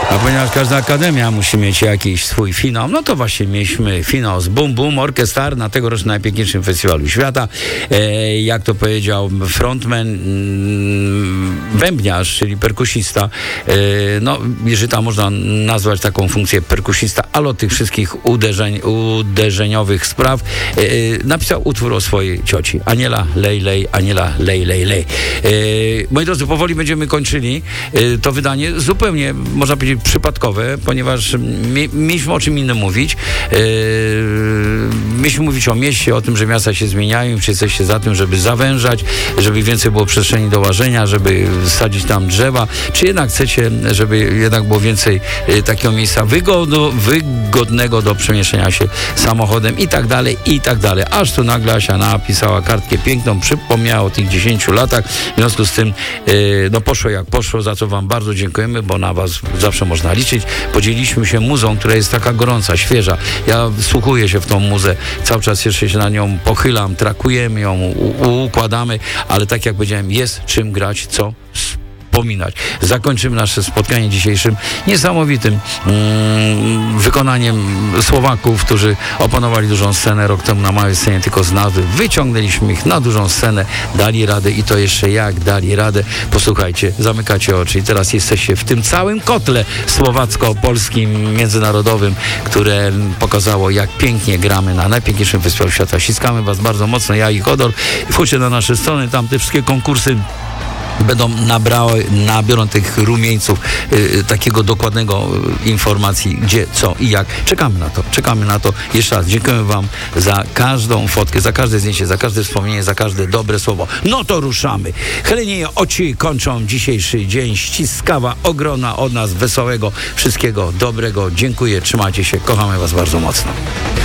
A ponieważ każda akademia musi mieć jakiś swój finał, no to właśnie mieliśmy finał z Bum Bum Orchestra na tegorocznym najpiękniejszym festiwalu świata. Jak to powiedział frontman, bębniarz, czyli perkusista, no jeżeli tam można nazwać taką funkcję perkusista, ale od tych wszystkich uderzeniowych spraw, napisał utwór o swojej cioci. Aniela lej lej, Aniela lej lej lej. Moi drodzy, powoli będziemy kończyli to wydanie, zupełnie można powiedzieć przypadkowe, ponieważ mieliśmy o czym innym mówić. Mieliśmy mówić o mieście, o tym, że miasta się zmieniają, czy jesteście za tym, żeby zawężać, żeby więcej było przestrzeni do łażenia, żeby sadzić tam drzewa, czy jednak chcecie, żeby jednak było więcej takiego miejsca wygodnego do przemieszczania się samochodem i tak dalej, i tak dalej. Aż tu nagle Asia napisała kartkę piękną, przypomniała o tych 10 latach, w związku z tym no poszło jak poszło, za co wam bardzo dziękujemy, bo na was zawsze można liczyć. Podzieliliśmy się muzą, która jest taka gorąca, świeża. Ja wsłuchuję się w tą muzę, cały czas jeszcze się na nią pochylam, trakujemy ją, układamy, ale tak jak powiedziałem, jest czym grać, co wspominać. Zakończymy nasze spotkanie dzisiejszym niesamowitym wykonaniem Słowaków, którzy opanowali dużą scenę rok temu na małej scenie, tylko z nazwy. Wyciągnęliśmy ich na dużą scenę, dali radę i to jeszcze jak dali radę. Posłuchajcie, zamykacie oczy i teraz jesteście w tym całym kotle słowacko-polskim, międzynarodowym, które pokazało, jak pięknie gramy na najpiękniejszym festiwalu świata. Ściskamy was bardzo mocno, ja i Hodor. Wchodźcie na nasze strony, tam te wszystkie konkursy będą nabiorą tych rumieńców takiego dokładnego informacji, gdzie, co i jak. Czekamy na to. Jeszcze raz dziękujemy wam za każdą fotkę, za każde zdjęcie, za każde wspomnienie, za każde dobre słowo. No to ruszamy. Helenie oci kończą dzisiejszy dzień. Ściskawa ogromna od nas, wesołego, wszystkiego dobrego. Dziękuję, trzymajcie się, kochamy was bardzo mocno.